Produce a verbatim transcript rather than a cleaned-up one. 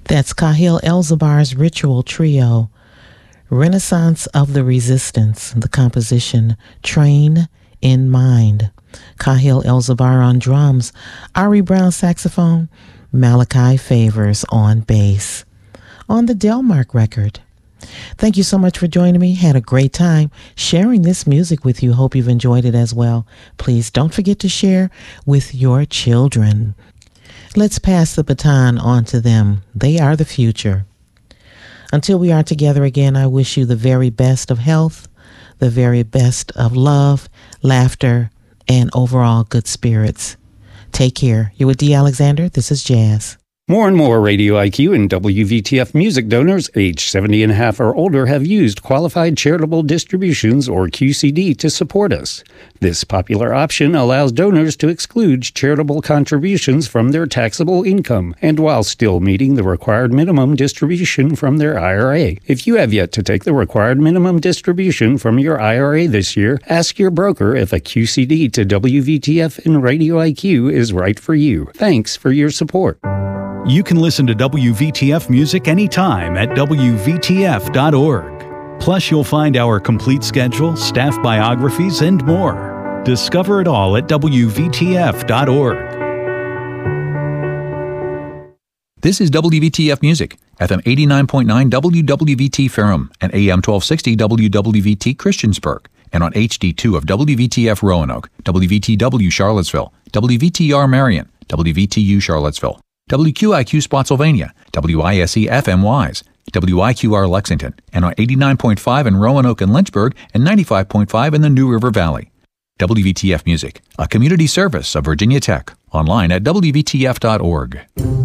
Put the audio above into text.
That's Kahil Elzabar's Ritual Trio, Renaissance of the Resistance, the composition Train in Mind. Kahil Elzabar on drums, Ari Brown saxophone, Malachi Favors on bass. On the Delmark record. Thank you so much for joining me. Had a great time sharing this music with you. Hope you've enjoyed it as well. Please don't forget to share with your children. Let's pass the baton on to them. They are the future. Until we are together again, I wish you the very best of health, the very best of love, laughter, and overall good spirits. Take care. You're with Dee Alexander. This is Jazz. More and more Radio I Q and W V T F music donors age seventy and a half or older have used Qualified Charitable Distributions, or Q C D, to support us. This popular option allows donors to exclude charitable contributions from their taxable income, and while still meeting the required minimum distribution from their I R A. If you have yet to take the required minimum distribution from your I R A this year, ask your broker if a Q C D to W V T F and Radio I Q is right for you. Thanks for your support. You can listen to W V T F music anytime at W V T F dot org. Plus, you'll find our complete schedule, staff biographies, and more. Discover it all at W V T F dot org. This is W V T F Music, F M eighty-nine point nine W W V T Ferrum and A M twelve sixty W W V T Christiansburg, and on H D two of W V T F Roanoke, W V T W Charlottesville, W V T R Marion, W V T U Charlottesville, W Q I Q Spotsylvania, W I S E F M Wise, W I Q R Lexington, and on eighty-nine point five in Roanoke and Lynchburg, and ninety-five point five in the New River Valley. W V T F Music, a community service of Virginia Tech, online at W V T F dot org.